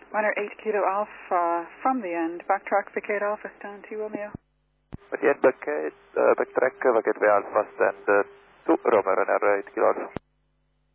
Runner 8 Kilo Alpha from the end. Backtrack Vacate Alpha, stand 2 Romeo. Again, backtrack Vacate Alpha, stand 2 Romeo, runner 8 Kilo Alpha.